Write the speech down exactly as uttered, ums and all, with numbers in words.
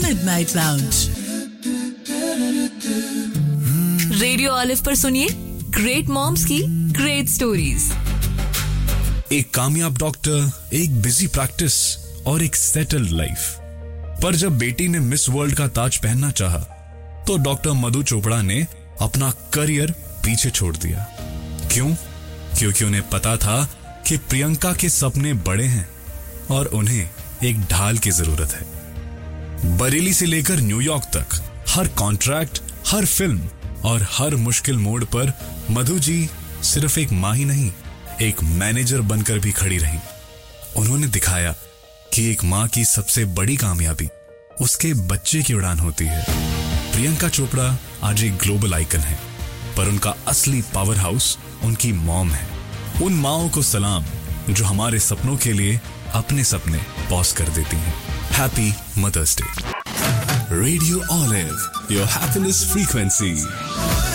Midnight lounge. Radio olive पर सुनिए great moms की ग्रेट स्टोरीज। एक कामयाब डॉक्टर, एक बिजी प्रैक्टिस और एक सेटल्ड लाइफ। पर जब बेटी ने मिस वर्ल्ड का ताज पहनना चाहा, तो डॉक्टर मधु चोपड़ा ने अपना करियर पीछे छोड़ दिया। क्यों? क्योंकि उन्हें पता था कि प्रियंका के सपने बड़े हैं और उन्हें एक ढाल की जरूरत है। बरेली से लेकर न्यूयॉर्क तक हर कॉन्ट्रैक्ट, हर फिल्म और हर मुश्किल मोड़ पर मधु जी सिर्फ एक मां ही नहीं, एक मैनेजर बनकर भी खड़ी रही। उन्होंने दिखाया कि एक मां की सबसे बड़ी कामयाबी उसके बच्चे की उड़ान होती है। प्रियंका चोपड़ा आज एक ग्लोबल आइकन है, पर उनका असली पावर हाउस उनकी मॉम है। उन माओं को सलाम जो हमारे सपनों के लिए अपने सपने पॉज कर देती हैं। Happy mother's day. Radio olive, your happiness frequency.